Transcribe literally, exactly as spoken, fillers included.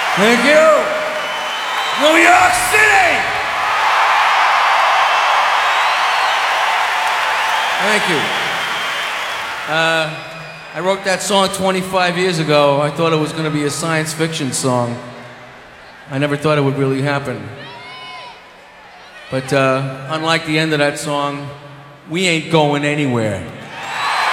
Thank you. New York City. Thank you. Uh, I wrote that song twenty-five years ago. I thought it was going to be a science fiction song. I never thought it would really happen. But uh, unlike the end of that song, we ain't going anywhere.